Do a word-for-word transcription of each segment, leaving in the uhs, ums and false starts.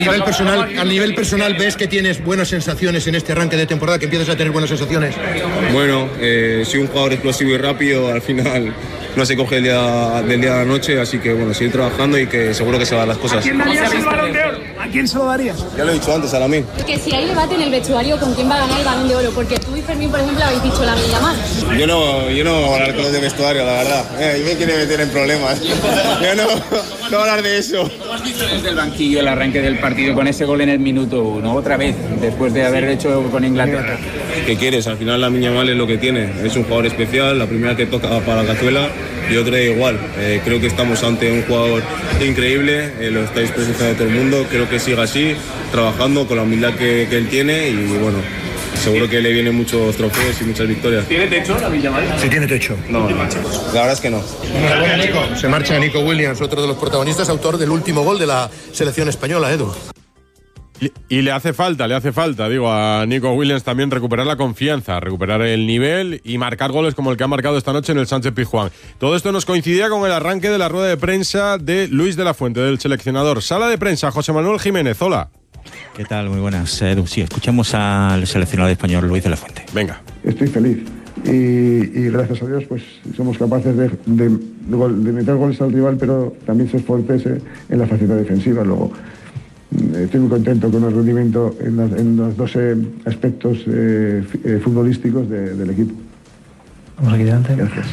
A nivel personal, a nivel personal, ¿ves que tienes buenas sensaciones en este arranque de temporada, que empiezas a tener buenas sensaciones? Bueno, eh, soy un jugador explosivo y rápido, al final no se coge el día, del día a la noche, así que bueno, seguir trabajando y que seguro que se van las cosas. ¿A quién darías el Balón de Oro? ¿A quién se lo darías? Ya lo he dicho antes, a Lamine. Que si hay debate en el vestuario con quién va a ganar el Balón de Oro, porque tú y Fermín, por ejemplo, habéis dicho Lamine Yamal. Yo no, yo no voy a hablar con los de vestuario, la verdad. Eh, y me quiere meter en problemas. Yo no, no voy a hablar de eso. ¿Cómo has visto desde el banquillo el arranque del partido con ese gol en el minuto uno? Otra vez, después de haber hecho con Inglaterra. ¿Qué quieres? Al final Lamine Yamal es lo que tiene. Es un jugador especial, la primera que toca para la cazuela y otra igual. Eh, creo que estamos ante un jugador increíble, eh, lo estáis presentando a todo el mundo. Creo que siga así, trabajando con la humildad que, que él tiene y bueno, seguro que le vienen muchos trofeos y muchas victorias. ¿Tiene techo Lamine Yamal? Sí, tiene techo. No, no, la verdad es que no. Enhorabuena, Nico. Se marcha Nico Williams, otro de los protagonistas, autor del último gol de la selección española, Edu. Y, y le hace falta, le hace falta, digo, a Nico Williams también recuperar la confianza, recuperar el nivel y marcar goles como el que ha marcado esta noche en el Sánchez Pizjuán. Todo esto nos coincidía con el arranque de la rueda de prensa de Luis de la Fuente, del seleccionador. Sala de prensa, José Manuel Jiménez, hola. ¿Qué tal? Muy buenas, Edu. Sí, escuchamos al seleccionador español Luis de la Fuente. Venga. Estoy feliz y, y gracias a Dios pues somos capaces de, de, de, gol, de meter goles al rival, pero también ser fuertes en la faceta defensiva. Luego estoy muy contento con el rendimiento en, las, en los dos eh, aspectos eh, eh, futbolísticos de, del equipo. Vamos aquí delante. Gracias.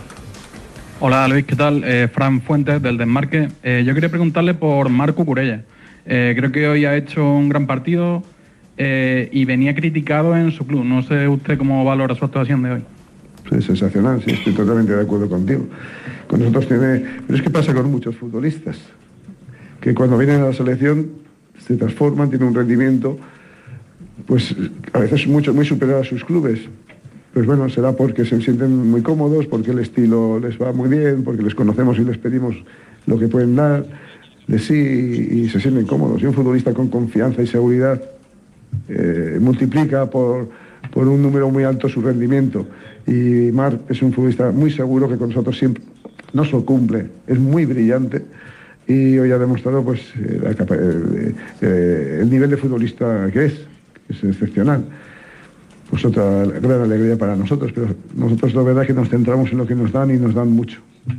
Hola Luis, ¿qué tal? Eh, Fran Fuentes del Desmarque. Eh, yo quería preguntarle por Marco Curella. Eh, creo que hoy ha hecho un gran partido eh, y venía criticado en su club. No sé usted cómo valora su actuación de hoy. Es sensacional, sí, estoy totalmente de acuerdo contigo. Con nosotros tiene... Pero es que pasa con muchos futbolistas, que cuando vienen a la selección se transforman, tienen un rendimiento, pues a veces mucho, muy superior a sus clubes. Pues bueno, será porque se sienten muy cómodos, porque el estilo les va muy bien, porque les conocemos y les pedimos lo que pueden dar de sí y se sienten cómodos. Y un futbolista con confianza y seguridad eh, multiplica por, por un número muy alto su rendimiento. Y Marc es un futbolista muy seguro que con nosotros siempre no solo cumple, es muy brillante. Y hoy ha demostrado pues eh, la capa- eh, eh, el nivel de futbolista que es, que es excepcional. Pues otra gran alegría para nosotros, pero nosotros la verdad es que nos centramos en lo que nos dan y nos dan mucho.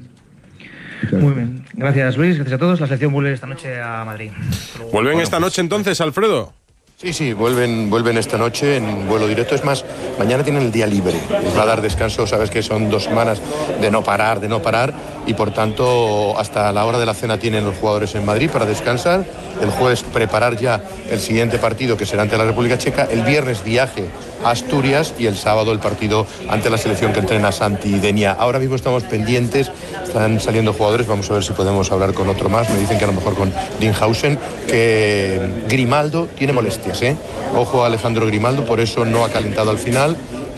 Muy bien. Gracias Luis, gracias a todos. La selección vuelve esta noche a Madrid. ¿Vuelven esta noche entonces, Alfredo? Sí, sí, vuelven, vuelven esta noche en vuelo directo. Es más, mañana tienen el día libre. Les va a dar descanso, sabes que son dos semanas de no parar, de no parar. Y por tanto, hasta la hora de la cena tienen los jugadores en Madrid para descansar. El jueves preparar ya el siguiente partido, que será ante la República Checa. El viernes viaje a Asturias y el sábado el partido ante la selección que entrena Santi Denia. Ahora mismo estamos pendientes, están saliendo jugadores. Vamos a ver si podemos hablar con otro más. Me dicen que a lo mejor con Dinhausen, que Grimaldo tiene molestias. ¿eh? Ojo a Alejandro Grimaldo, por eso no ha calentado al final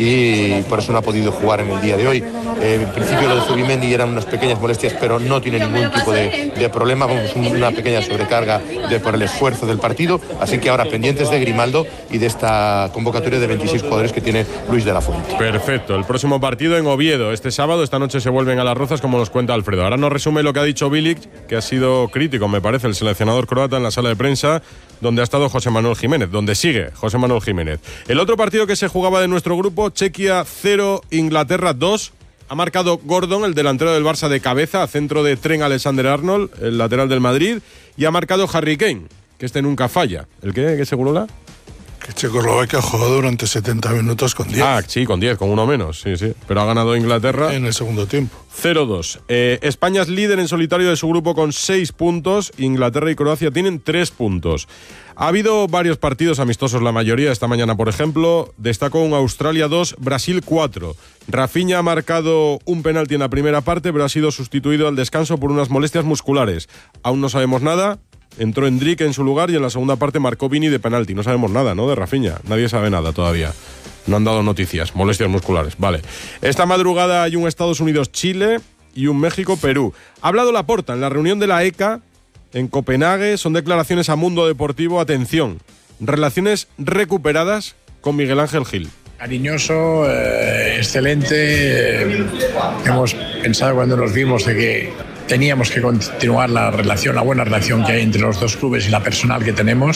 y por eso no ha podido jugar en el día de hoy. Eh, en principio lo de Zubimendi eran unas pequeñas molestias, pero no tiene ningún tipo de, de problema. Vamos, una pequeña sobrecarga de, por el esfuerzo del partido. Así que ahora pendientes de Grimaldo y de esta convocatoria de veintiséis jugadores que tiene Luis de la Fuente. Perfecto. El próximo partido en Oviedo este sábado. Esta noche se vuelven a Las Rozas, como nos cuenta Alfredo. Ahora nos resume lo que ha dicho Bilic, que ha sido crítico, me parece, el seleccionador croata en la sala de prensa, donde ha estado José Manuel Jiménez, donde sigue José Manuel Jiménez. El otro partido que se jugaba de nuestro grupo, Chequia cero, Inglaterra dos. Ha marcado Gordon, el delantero del Barça, de cabeza, a centro de Trent Alexander-Arnold, el lateral del Madrid. Y ha marcado Harry Kane, que este nunca falla. ¿El qué? ¿Qué Segurola? Que Checoslovaquia ha jugado durante setenta minutos con diez. Ah, sí, con diez, con uno menos, sí, sí. Pero ha ganado Inglaterra en el segundo tiempo. cero dos. Eh, España es líder en solitario de su grupo con seis puntos. Inglaterra y Croacia tienen tres puntos. Ha habido varios partidos amistosos, la mayoría. Esta mañana, por ejemplo, destacó un Australia dos, Brasil cuatro. Rafinha ha marcado un penalti en la primera parte, pero ha sido sustituido al descanso por unas molestias musculares. Aún no sabemos nada. Entró Endrick en su lugar y en la segunda parte marcó Vini de penalti. No sabemos nada, ¿no?, de Rafinha. Nadie sabe nada todavía. No han dado noticias. Molestias musculares, vale. Esta madrugada hay un Estados Unidos-Chile y un México-Perú. Ha hablado Laporta en la reunión de la E C A en Copenhague. Son declaraciones a Mundo Deportivo. Atención. Relaciones recuperadas con Miguel Ángel Gil. Cariñoso, eh, excelente. Eh, hemos pensado cuando nos vimos de que teníamos que continuar la relación, la buena relación que hay entre los dos clubes y la personal que tenemos.